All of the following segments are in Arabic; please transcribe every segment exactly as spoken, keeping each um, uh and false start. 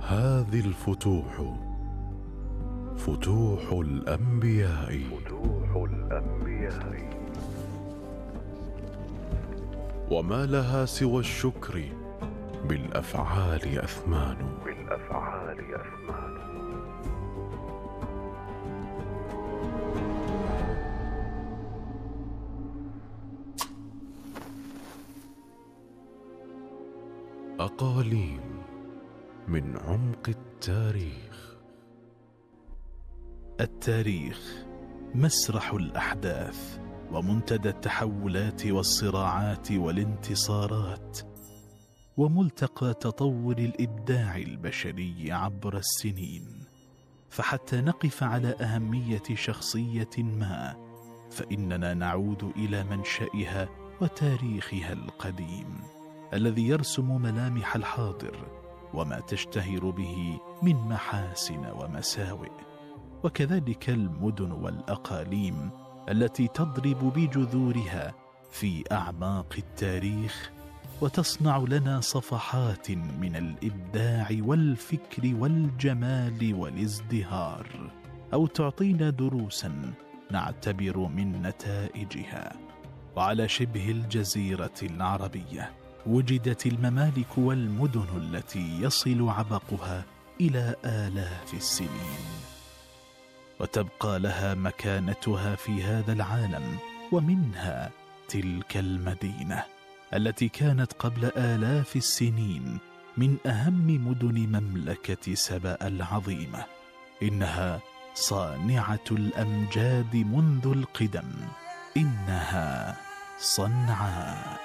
هذه الفتوح فتوح الأنبياء فتوح الأنبياء وما لها سوى الشكر بالأفعال أثمان بالأفعال أثمان أقاليم من عمق التاريخ. التاريخ مسرح الأحداث ومنتدى التحولات والصراعات والانتصارات، وملتقى تطور الإبداع البشري عبر السنين. فحتى نقف على أهمية شخصية ما، فإننا نعود إلى منشئها وتاريخها القديم الذي يرسم ملامح الحاضر وما تشتهر به من محاسن ومساوئ، وكذلك المدن والأقاليم التي تضرب بجذورها في أعماق التاريخ وتصنع لنا صفحات من الإبداع والفكر والجمال والازدهار، أو تعطينا دروسا نعتبر من نتائجها. وعلى شبه الجزيرة العربية وجدت الممالك والمدن التي يصل عبقها إلى آلاف السنين، وتبقى لها مكانتها في هذا العالم. ومنها تلك المدينة التي كانت قبل آلاف السنين من أهم مدن مملكة سبأ العظيمة. إنها صانعة الأمجاد منذ القدم، إنها صنعاء.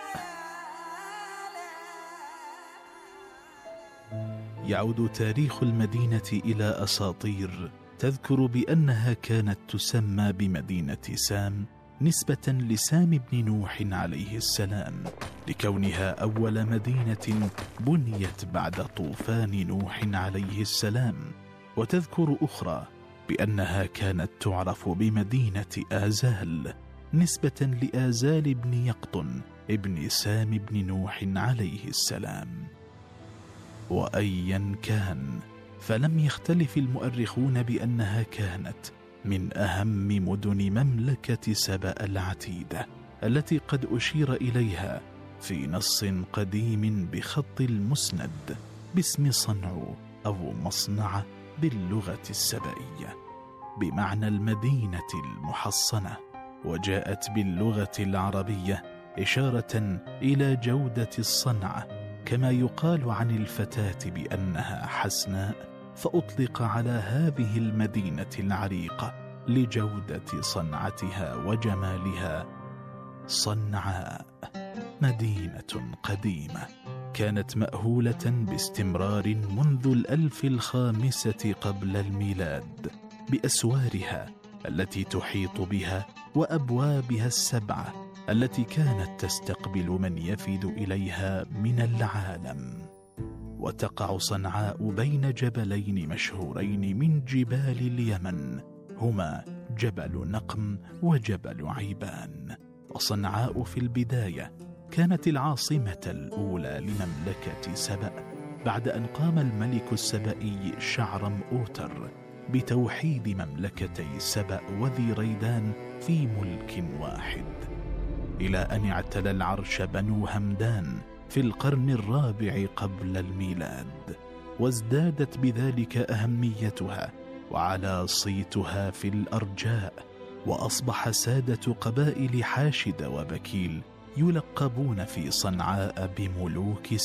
يعود تاريخ المدينة إلى أساطير تذكر بأنها كانت تسمى بمدينة سام نسبة لسام بن نوح عليه السلام، لكونها أول مدينة بنيت بعد طوفان نوح عليه السلام. وتذكر أخرى بأنها كانت تعرف بمدينة آزال نسبة لآزال بن يقطن ابن سام بن نوح عليه السلام. وأيا كان، فلم يختلف المؤرخون بأنها كانت من أهم مدن مملكة سبأ العتيدة، التي قد أشير إليها في نص قديم بخط المسند باسم صنع أو مصنع باللغة السبئية، بمعنى المدينة المحصنة، وجاءت باللغة العربية إشارة إلى جودة الصنعة، كما يقال عن الفتاة بأنها حسناء، فأطلق على هذه المدينة العريقة لجودة صنعتها وجمالها صنعاء. مدينة قديمة كانت مأهولة باستمرار منذ الألف الخامسة قبل الميلاد، بأسوارها التي تحيط بها وأبوابها السبعة التي كانت تستقبل من يفد إليها من العالم. وتقع صنعاء بين جبلين مشهورين من جبال اليمن، هما جبل نقم وجبل عيبان. وصنعاء في البداية كانت العاصمة الأولى لمملكة سبأ، بعد أن قام الملك السبئي شعرم أوتر بتوحيد مملكتي سبأ وذي ريدان في ملك واحد، إلى أن اعتلى العرش بنو همدان في القرن الرابع قبل الميلاد، وازدادت بذلك أهميتها وعلى صيتها في الأرجاء، وأصبح سادة قبائل حاشد وبكيل يلقبون في صنعاء بملوك